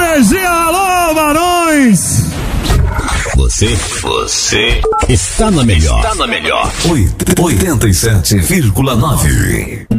energia, alô, varões! Você está na melhor. 87,9.